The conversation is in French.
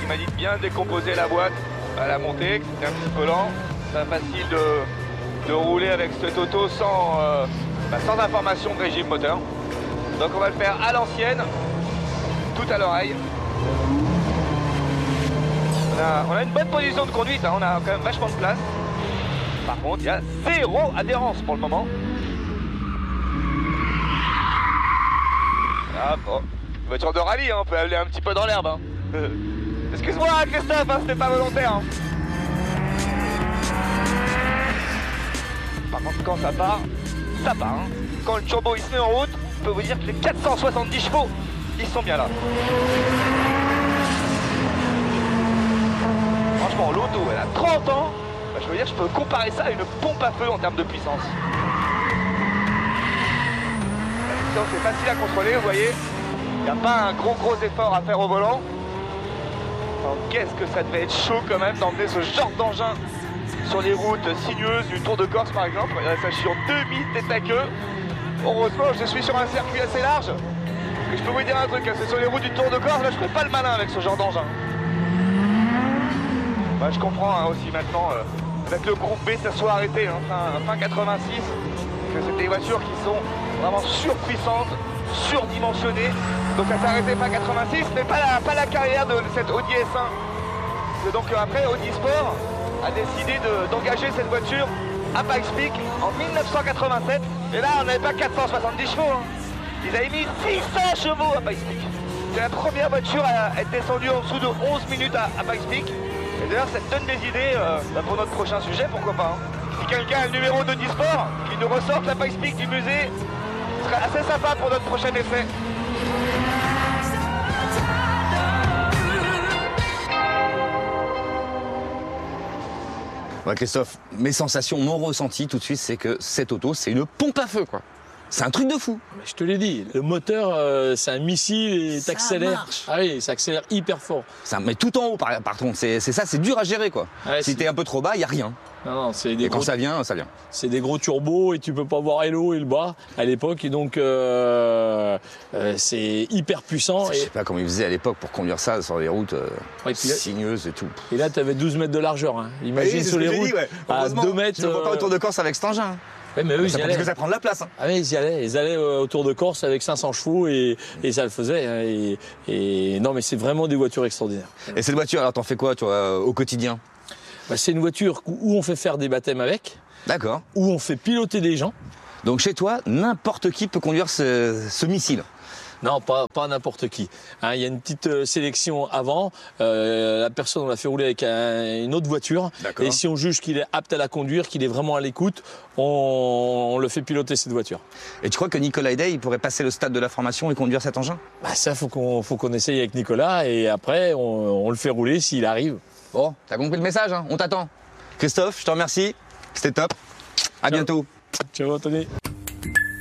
qui m'a dit de bien décomposer la boîte à la montée, que c'était un petit peu lent. C'est pas facile de rouler avec cette auto sans information de régime moteur. Donc on va le faire à l'ancienne, tout à l'oreille. On a une bonne position de conduite, hein, on a quand même vachement de place. Par contre, il y a zéro adhérence pour le moment. Ah bon, voiture de rallye, hein, on peut aller un petit peu dans l'herbe. Hein. Excuse-moi Christophe, hein, c'était pas volontaire. Hein. Par contre, quand ça part, ça part. Hein. Quand le turbo il se met en route, je peux vous dire que les 470 chevaux, ils sont bien là. Franchement, l'auto, elle a 30 ans. Bah, je veux dire, je peux comparer ça à une pompe à feu en termes de puissance. La puissance est facile à contrôler, vous voyez. Il n'y a pas un gros effort à faire au volant. Alors, qu'est-ce que ça devait être chaud quand même d'emmener ce genre d'engin sur les routes sinueuses du Tour de Corse par exemple. Regardez ça, je suis en demi tête à queue. Heureusement, je suis sur un circuit assez large. Et je peux vous dire un truc, c'est sur les routes du Tour de Corse, là je ferai pas le malin avec ce genre d'engin. Bah, je comprends hein, aussi maintenant, avec le groupe B, ça soit arrêté, hein, fin 86, que c'est des voitures qui sont vraiment surpuissantes, surdimensionnées. Donc ça s'est arrêté fin 86, mais pas la carrière de cette Audi S1. Et donc après, Audi Sport a décidé d'engager cette voiture à Pikes Peak en 1987. Et là, on n'avait pas 470 chevaux. Hein. Ils avaient mis 600 chevaux à Pikes Peak. C'est la première voiture à être descendue en dessous de 11 minutes à Pikes Peak. Et d'ailleurs, ça te donne des idées pour notre prochain sujet, pourquoi pas. Hein. Si quelqu'un a le numéro d'Audi Sport, qui nous ressorte la Pikes Peak du musée, ce serait assez sympa pour notre prochain essai. Ouais, Christophe, mes sensations, mon ressenti tout de suite, c'est que cette auto, c'est une pompe à feu, quoi. C'est un truc de fou. Mais je te l'ai dit, le moteur, c'est un missile et t'accélères. Marche. Ah oui, ça accélère hyper fort. Ça, mais tout en haut, par contre, c'est ça, c'est dur à gérer, quoi. Ouais, si t'es un peu trop bas, il n'y a rien. Non, c'est des Et quand gros, ça vient, ça vient. c'est des gros turbos et tu peux pas voir le haut et le bas à l'époque. Et donc, c'est hyper puissant. Je sais pas comment ils faisaient à l'époque pour conduire ça sur les routes Ouais, puis là- sinueuses et tout. Et là, tu avais 12 mètres de largeur. Hein. Imagine Oui, c'est sur ce que les j'ai routes dit, ouais. à Heureusement, 2 mètres. tu ne vois pas autour de Corse avec cet engin. Ouais, mais eux, Ça ils y prend allaient. que ça prend de la place. Hein. Ah oui, ils allaient autour de Corse avec 500 chevaux et ça le faisait. Hein. Et non, mais c'est vraiment des voitures extraordinaires. Et cette voiture, alors t'en fais quoi, toi, au quotidien? Bah, c'est une voiture où on fait faire des baptêmes avec, D'accord. où on fait piloter des gens. Donc chez toi, n'importe qui peut conduire ce missile. Non, pas n'importe qui. Hein, il y a une petite sélection avant. La personne, on l'a fait rouler avec une autre voiture. D'accord. Et si on juge qu'il est apte à la conduire, qu'il est vraiment à l'écoute, on le fait piloter cette voiture. Et tu crois que Nicolas Hedey, il pourrait passer le stade de la formation et conduire cet engin? Bah, ça, faut qu'on essaye avec Nicolas et après, on le fait rouler s'il arrive. Bon, t'as compris le message, hein, on t'attend. Christophe, je te remercie. C'était top. À Ciao. bientôt. Ciao, Anthony.